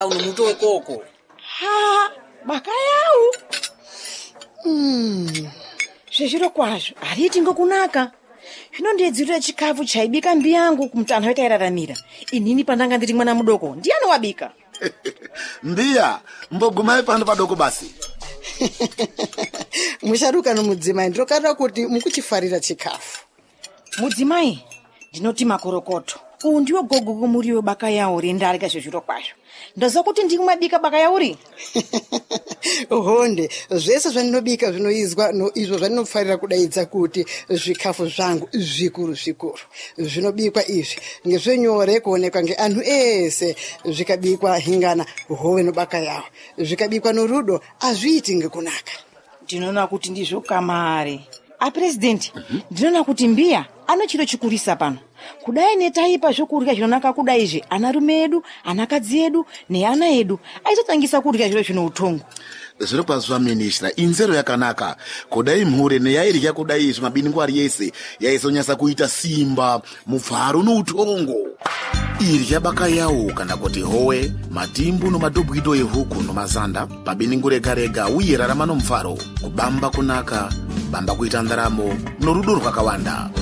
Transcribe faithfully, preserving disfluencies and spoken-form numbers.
uno muto wekoko. Ha, bakayau. Mm. Zvezviro kwazvo, hariti ngokunaka. Zvino ndedzirira chikafu chaibika mbi yangu kumutana wetairaramira. Inini pandanga ndiri mwana mudoko, ndiani wabika? Mbiya, mbogumai pano padoko basi. Musharuka nomudzimai ndinokarira kuti mukuchifarira chikafu. Mudzimai, ndinoti makorokoto. Uyu ndiwo gogo kumuriwo bakayauri ndarika zvezviro kwazvo. Ndoziva kuti ndiri kumabika bakayauri? Honde, zvese zvandinobika zvinoizwa no izvo zvandinofarira kudaidza kuti zvikafu zvangu zvikuru zvikuru. Zvinobikwa izvi ngezvenyore kuonekwa ngeanhu ese, zvikabikwa hingana hove nobaka yawo. Zvikabikwa norudo azviiti ngekunaka. Ndinoona kuti ndizvo kamare. A president, ndinoona kuti mbiya ano chiro chikurisa pano. Kudai netaipa zvokurya zvinonaka kudai zve anarume edu, anakadzi edu neana edu aizotangisa kurya zviro zvino utongo. Zviro kwazva ministra, inzero yakanaka. Kudai mhure neyairya kudai izvo mabiningwari yese yaizonyasa kuita simba, mufaro noutongo. Irya bakayawo kana kuti howe, matimbu nomadobwido ehuku nomazanda, pabiningure rega rega uye rarama nomufaro, kubamba kunaka, bamba kuita ndaramo norudo rwakawanda.